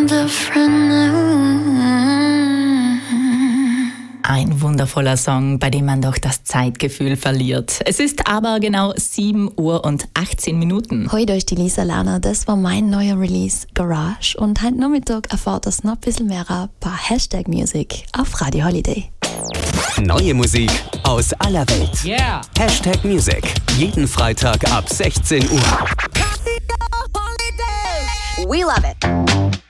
Ein wundervoller Song, bei dem man doch das Zeitgefühl verliert. Es ist aber genau 7 Uhr und 18 Minuten. Heute ist die Lisa Lerner, das war mein neuer Release Garage. Und heute Nachmittag erfahrt ihr noch ein bisschen mehr bei Hashtag Music auf Radio Holiday. Neue Musik aus aller Welt. Yeah. Hashtag Music. Jeden Freitag ab 16 Uhr. We love it.